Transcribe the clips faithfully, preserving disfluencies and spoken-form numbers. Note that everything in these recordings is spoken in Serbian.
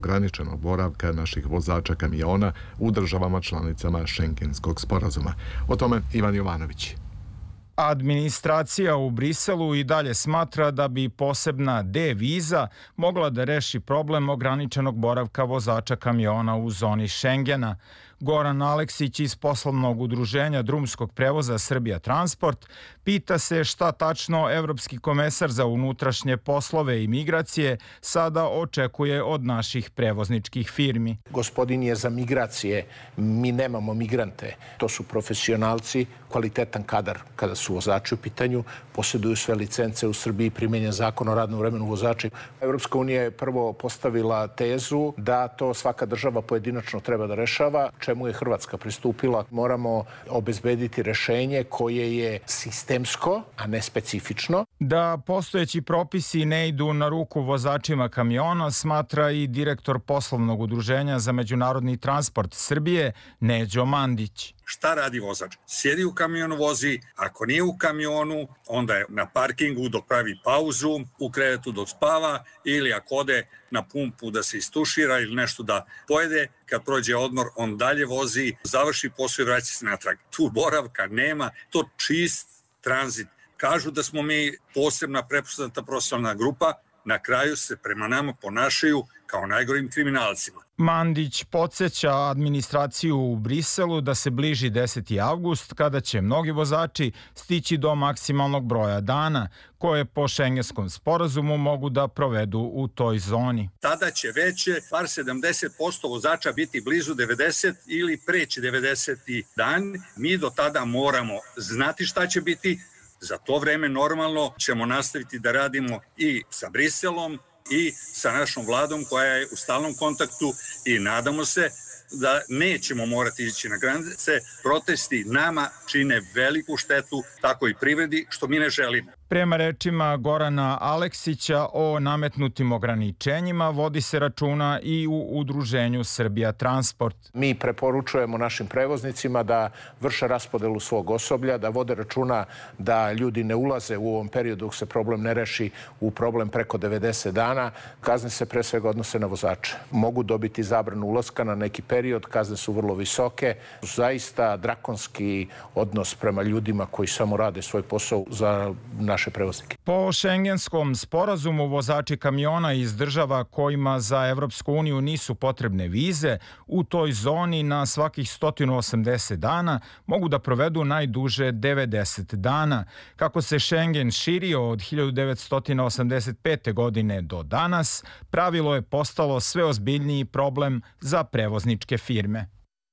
ograničenog boravka naših vozača kamiona u državama članicama Šengenskog sporazuma. O tome Ivan Jovanović. Administracija u Briselu i dalje smatra da bi posebna D viza mogla da reši problem ograničenog boravka vozača kamiona u zoni Šengena. Goran Aleksić iz poslovnog udruženja drumskog prevoza Srbija Transport pita se šta tačno Evropski komesar za unutrašnje poslove i migracije sada očekuje od naših prevozničkih firmi. Gospodin je za migracije, mi nemamo migrante. To su profesionalci, kvalitetan kadar kada su vozači u pitanju, posjeduju sve licence u Srbiji, primenjen zakon o radnom vremenu vozača. Evropska unija je prvo postavila tezu da to svaka država pojedinačno treba da rešava, čemu je Hrvatska pristupila. Moramo obezbediti rešenje koje je sistemsko, a ne specifično. Da postojeći propisi ne idu na ruku vozačima kamiona, smatra i direktor poslovnog udruženja za međunarodni transport Srbije, Neđo Mandić. Šta radi vozač? Sjedi u kamionu, vozi. Ako nije u kamionu, onda je na parkingu dok pravi pauzu, u krevetu dok spava ili ako ode na pumpu da se istušira ili nešto da pojede. Kad prođe odmor, on dalje vozi, završi posao i vraća se natrag. Tu boravka nema, to čist tranzit. Kažu da smo mi posebna prepoznata profesionalna grupa, na kraju se prema nama ponašaju kao najgorim kriminalcima. Mandić podsjeća administraciju u Briselu da se bliži deseti avgust, kada će mnogi vozači stići do maksimalnog broja dana, koje po šengenskom sporazumu mogu da provedu u toj zoni. Tada će već par sedamdeset posto vozača biti blizu devedeset ili preći devedeseti dan. Mi do tada moramo znati šta će biti. Za to vreme normalno ćemo nastaviti da radimo i sa Briselom i sa našom vladom koja je u stalnom kontaktu i nadamo se da nećemo morati ići na granice. Protesti nama čine veliku štetu, tako i privredi, što mi ne želimo. Prema rečima Gorana Aleksića o nametnutim ograničenjima vodi se računa i u udruženju Srbija Transport. Mi preporučujemo našim prevoznicima da vrše raspodelu svog osoblja, da vode računa da ljudi ne ulaze u ovom periodu dok se problem ne reši u problem preko devedeset dana. Kazne se pre svega odnose na vozače. Mogu dobiti zabranu ulaska na neki period, kazne su vrlo visoke. Zaista drakonski odnos prema ljudima koji samo rade svoj posao za naš prevoznike. Po šengenskom sporazumu vozači kamiona iz država kojima za Evropsku uniju nisu potrebne vize u toj zoni na svakih sto osamdeset dana mogu da provedu najduže devedeset dana. Kako se Šengen širio od hiljadu devetsto osamdeset pete. godine do danas, pravilo je postalo sve ozbiljniji problem za prevozničke firme.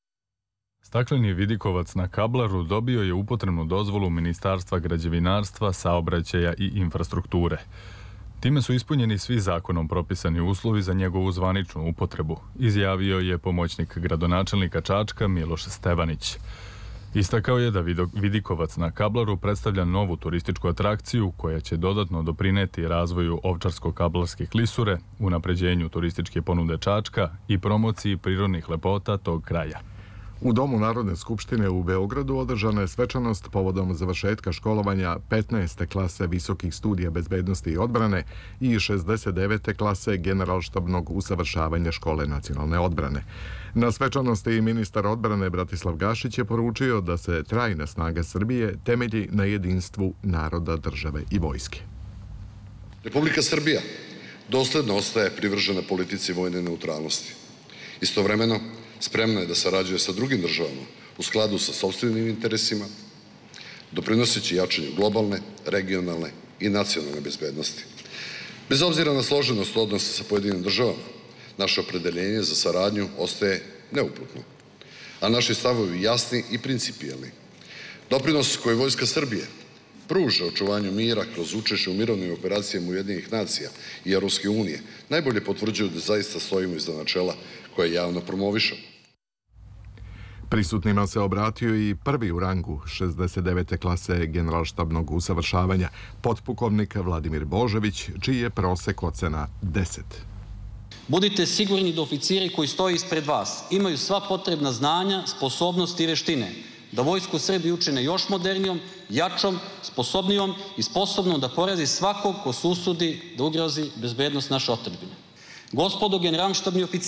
Stakleni vidikovac na Kablaru dobio je upotrebnu dozvolu Ministarstva građevinarstva, saobraćaja i infrastrukture. Time su ispunjeni svi zakonom propisani uslovi za njegovu zvaničnu upotrebu, izjavio je pomoćnik gradonačelnika Čačka Miloš Stevanić. Istakao je da vidikovac na Kablaru predstavlja novu turističku atrakciju koja će dodatno doprineti razvoju Ovčarsko-Kablarske klisure, unapređenju turističke ponude Čačka i promociji prirodnih lepota tog kraja. U Domu Narodne skupštine u Beogradu održana je svečanost povodom završetka školovanja petnaeste klase visokih studija bezbednosti i odbrane i šezdeset devete klase generalštabnog usavršavanja škole nacionalne odbrane. Na svečanosti i ministar odbrane Bratislav Gašić je poručio da se trajna snaga Srbije temelji na jedinstvu naroda, države i vojske. Republika Srbija dosledno ostaje privržena politici vojne neutralnosti. Istovremeno, spremna je da sarađuje sa drugim državama u skladu sa sopstvenim interesima, doprinoseći jačanju globalne, regionalne i nacionalne bezbednosti. Bez obzira na složenost odnosa sa pojedinim državama, naše opredeljenje za saradnju ostaje neuputno, a naši stavovi jasni i principijelni. Doprinos koji Vojska Srbije pruža očuvanju mira kroz učešće u mirovnim operacijama Ujedinjenih nacija i Evropske unije najbolje potvrđuju da zaista stojimo iza načela koje javno promovišemo. Prisutnima se obratio i prvi u rangu šezdeset devete klase generalštabnog usavršavanja, potpukovnik Vladimir Božević, čiji je prosek ocena deset. Budite sigurni da oficiri koji stoje ispred vas imaju sva potrebna znanja, sposobnosti i veštine, da Vojsku Srbije učine još modernijom, jačom, sposobnijom i sposobnom da porazi svakog ko se usudi da ugrozi bezbednost naše otadžbine. Gospodo generalštabni oficiri,